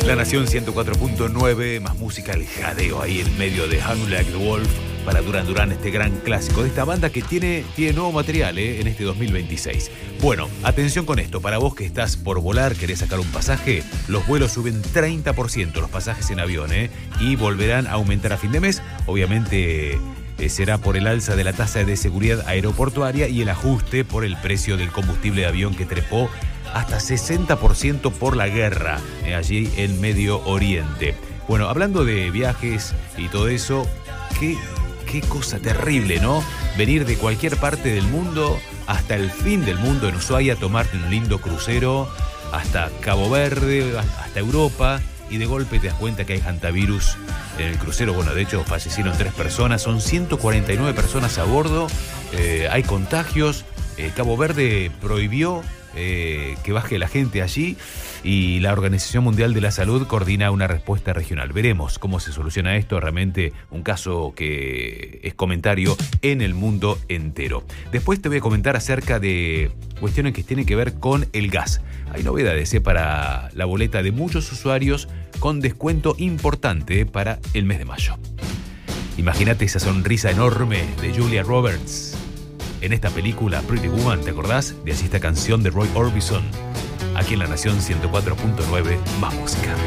La Nación 104.9, más música, el jadeo ahí en medio de Hung Like the Wolf para Duran Duran, este gran clásico de esta banda que tiene nuevo material en este 2026. Bueno, atención con esto, para vos que estás por volar, querés sacar un pasaje, los vuelos suben 30%, los pasajes en avión, y volverán a aumentar a fin de mes, obviamente. Será por el alza de la tasa de seguridad aeroportuaria y el ajuste por el precio del combustible de avión que trepó hasta 60% por la guerra allí en Medio Oriente. Bueno, hablando de viajes y todo eso, qué cosa terrible, ¿no? Venir de cualquier parte del mundo hasta el fin del mundo en Ushuaia, tomarte un lindo crucero hasta Cabo Verde, hasta Europa, y de golpe te das cuenta que hay hantavirus en el crucero. Bueno, de hecho fallecieron 3 personas, son 149 personas a bordo, hay contagios. Cabo Verde prohibió que baje la gente allí y la Organización Mundial de la Salud coordina una respuesta regional. Veremos cómo se soluciona esto, realmente un caso que es comentario en el mundo entero. Después te voy a comentar acerca de cuestiones que tienen que ver con el gas. Hay novedades para la boleta de muchos usuarios con descuento importante para el mes de mayo. Imagínate esa sonrisa enorme de Julia Roberts en esta película Pretty Woman, ¿te acordás? De allí esta canción de Roy Orbison, aquí en La Nación 104.9, más música.